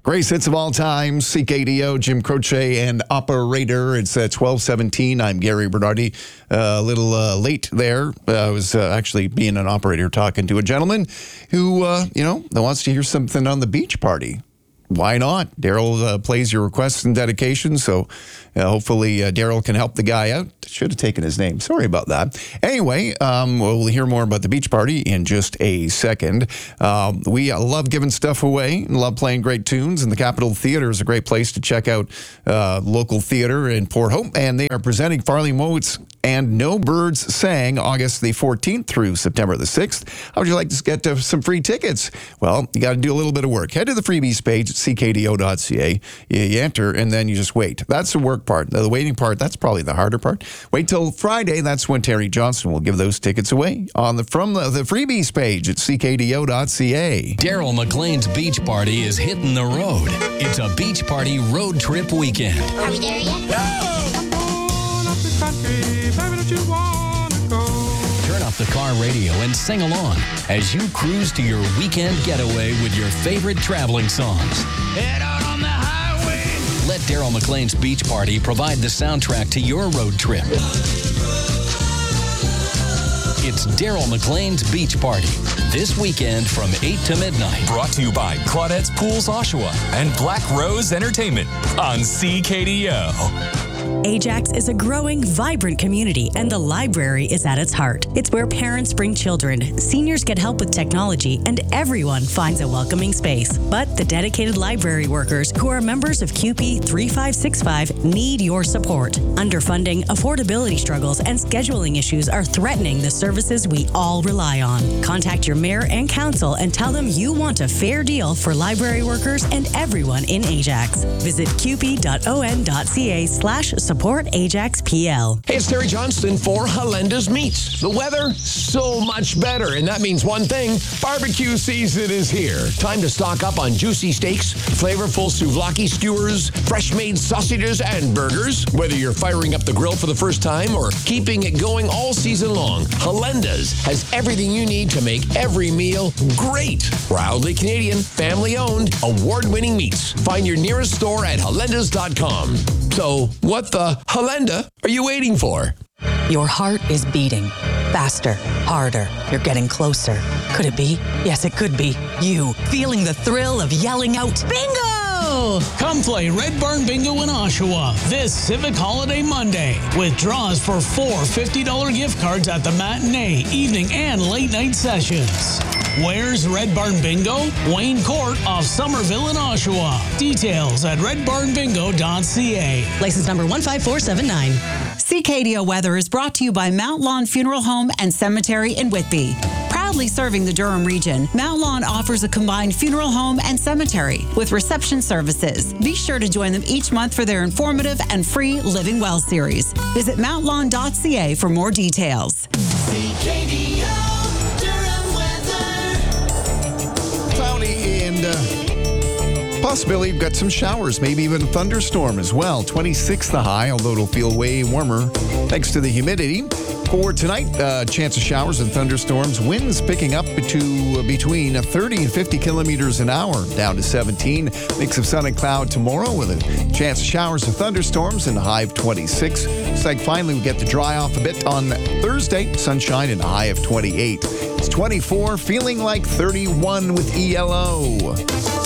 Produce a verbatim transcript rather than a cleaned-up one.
Greatest hits of all time, C K D O, Jim Croce, and Operator. It's uh, twelve seventeen. I'm Gary Bernardi. Uh, a little uh, late there. Uh, I was uh, actually being an operator talking to a gentleman who, uh, you know, wants to hear something on the beach party. Why not? Daryl uh, plays your requests and dedications, so uh, hopefully uh, Daryl can help the guy out. Should have taken his name. Sorry about that. Anyway, um, we'll hear more about the beach party in just a second. Um, we uh, love giving stuff away and love playing great tunes, and the Capitol Theatre is a great place to check out uh, local theatre in Port Hope, and they are presenting Farley Moats and No Birds Sang August the fourteenth through September the sixth. How would you like to get uh, some free tickets? Well, you got to do a little bit of work. Head to the freebies page at c k d o dot c a. You, you enter, and then you just wait. That's the work part. The waiting part, that's probably the harder part. Wait till Friday. That's when Terry Johnson will give those tickets away on the from the, the freebies page at c k d o dot c a. Daryl McLean's beach party is hitting the road. It's a beach party road trip weekend. Are we there yet? No! Turn up the car radio and sing along as you cruise to your weekend getaway with your favorite traveling songs. Head out on the highway. Let Daryl McLean's beach party provide the soundtrack to your road trip. It's Daryl McLean's beach party this weekend from eight to midnight. Brought to you by Claudette's Pools Oshawa and Black Rose Entertainment on C K D O. Ajax is a growing, vibrant community, and the library is at its heart. It's where parents bring children, seniors get help with technology, and everyone finds a welcoming space. But the dedicated library workers who are members of Q P three five six five need your support. Underfunding, affordability struggles, and scheduling issues are threatening the services we all rely on. Contact your mayor and council and tell them you want a fair deal for library workers and everyone in Ajax. Visit q p dot o n dot c a slash support Ajax P L. Hey, it's Terry Johnston for Halenda's Meats. The weather, so much better, and that means one thing, barbecue season is here. Time to stock up on juicy steaks, flavorful souvlaki skewers, fresh-made sausages, and burgers. Whether you're firing up the grill for the first time or keeping it going all season long, Halenda's has everything you need to make every meal great. Proudly Canadian, family-owned, award-winning meats. Find your nearest store at halendas dot com. So, what the Halenda are you waiting for? Your heart is beating. Faster, harder. You're getting closer. Could it be? Yes, it could be. You, feeling the thrill of yelling out, Bingo! Come play Red Barn Bingo in Oshawa this Civic Holiday Monday with draws for four fifty dollars gift cards at the matinee, evening, and late night sessions. Where's Red Barn Bingo? Wayne Court off Somerville in Oshawa. Details at red barn bingo dot c a. License number one five four seven nine. C K D O Weather is brought to you by Mount Lawn Funeral Home and Cemetery in Whitby. Proudly serving the Durham region, Mount Lawn offers a combined funeral home and cemetery with reception services. Be sure to join them each month for their informative and free Living Well series. Visit mount lawn dot c a for more details. C K D O Durham weather. Cloudy and uh, possibility you've got some showers, maybe even a thunderstorm as well. twenty-six the high, although it'll feel way warmer thanks to the humidity. For tonight, uh, chance of showers and thunderstorms. Winds picking up to uh, between thirty and fifty kilometers an hour, down to seventeen. Mix of sun and cloud tomorrow with a chance of showers and thunderstorms and a high of twenty-six. Looks like finally we get to dry off a bit on Thursday. Sunshine and a high of twenty-eight. It's twenty-four, feeling like thirty-one with E L O.